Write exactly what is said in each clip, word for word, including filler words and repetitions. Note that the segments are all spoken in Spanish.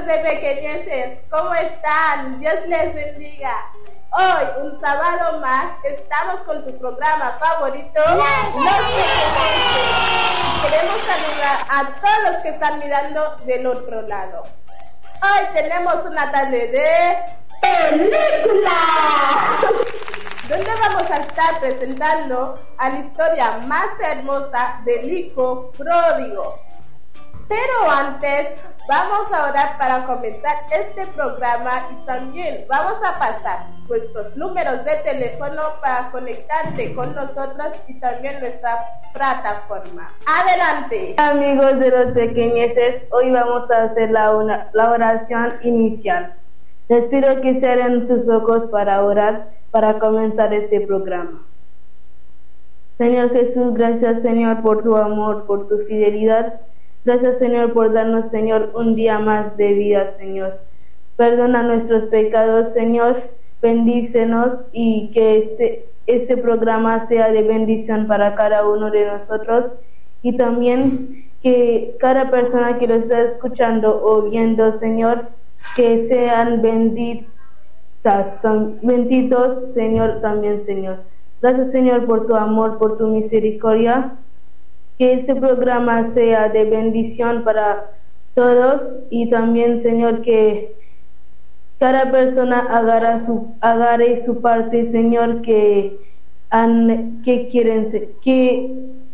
amigos de Pequeñeces, ¿cómo están? Dios les bendiga. Hoy, un sábado más, estamos con tu programa favorito, Los Pequeñeces. Queremos saludar a todos los que están mirando del otro lado. Hoy tenemos una tarde de película, donde vamos a estar presentando a la historia más hermosa del hijo pródigo. Pero antes, vamos a orar para comenzar este programa y también vamos a pasar nuestros números de teléfono para conectarte con nosotros y también nuestra plataforma. ¡Adelante! Amigos de los pequeñeces, hoy vamos a hacer la, una, la oración inicial. Les pido que cierren sus ojos para orar, para comenzar este programa. Señor Jesús, gracias Señor por tu amor, por tu fidelidad. Gracias, Señor, por darnos, Señor, un día más de vida, Señor. Perdona nuestros pecados, Señor. Bendícenos y que ese, ese programa sea de bendición para cada uno de nosotros. Y también que cada persona que lo está escuchando o viendo, Señor, que sean benditas, benditos, Señor, también, Señor. Gracias, Señor, por tu amor, por tu misericordia. Que este programa sea de bendición para todos y también, Señor, que cada persona agarre su, agarre su parte, Señor, que, han, que quieren, que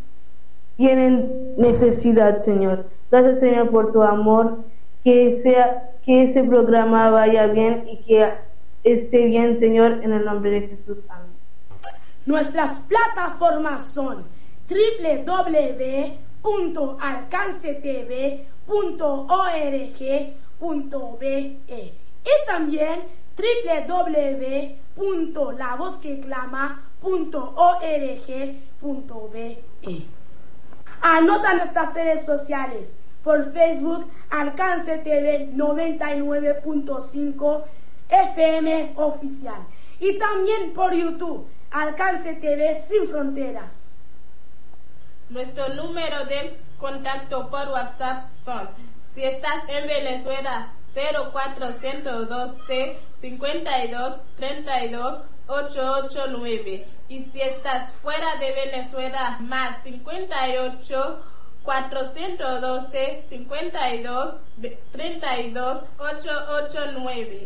tienen necesidad, Señor. Gracias, Señor, por tu amor. Que sea, que ese programa vaya bien y que esté bien, Señor, en el nombre de Jesús. Amén. Nuestras plataformas son doble u doble u doble u punto alcance t v punto org punto b e y también doble u doble u doble u punto la voz que clama punto org punto b e. Anota nuestras redes sociales por Facebook Alcance T V noventa y nueve punto cinco F M oficial y también por YouTube Alcance T V Sin Fronteras. Nuestro número de contacto por WhatsApp son, si estás en Venezuela, cero cuatrocientos doce, cincuenta y dos, treinta y dos, ochocientos ochenta y nueve. Y si estás fuera de Venezuela, más cincuenta y ocho, cuatrocientos doce, cincuenta y dos, treinta y dos, ochocientos ochenta y nueve.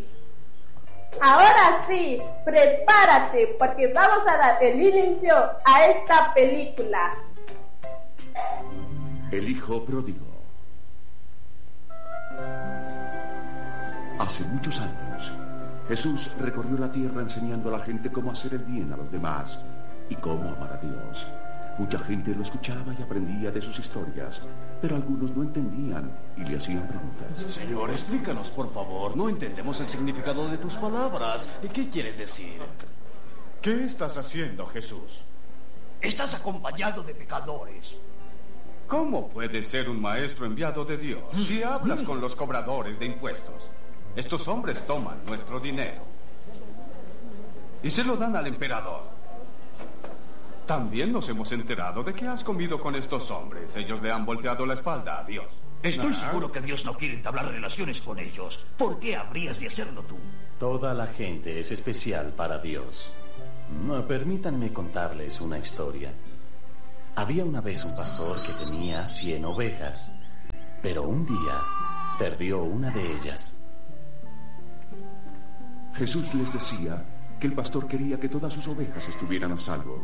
Ahora sí, prepárate porque vamos a dar el inicio a esta película. El hijo pródigo. Hace muchos años, Jesús recorrió la tierra enseñando a la gente cómo hacer el bien a los demás y cómo amar a Dios. Mucha gente lo escuchaba y aprendía de sus historias, pero algunos no entendían y le hacían preguntas. Señor, explícanos, por favor. No entendemos el significado de tus palabras. ¿Qué quieres decir? ¿Qué estás haciendo, Jesús? Estás acompañado de pecadores. ¿Cómo puedes ser un maestro enviado de Dios si hablas con los cobradores de impuestos? Estos hombres toman nuestro dinero y se lo dan al emperador. También nos hemos enterado de que has comido con estos hombres. Ellos le han volteado la espalda a Dios. Estoy Ah. seguro que Dios no quiere entablar relaciones con ellos. ¿Por qué habrías de hacerlo tú? Toda la gente es especial para Dios. No, permítanme contarles una historia. Había una vez un pastor que tenía cien ovejas, pero un día perdió una de ellas. Jesús les decía que el pastor quería que todas sus ovejas estuvieran a salvo.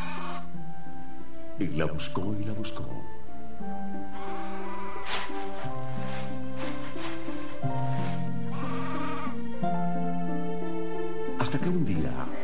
Y la buscó y la buscó. Hasta que un día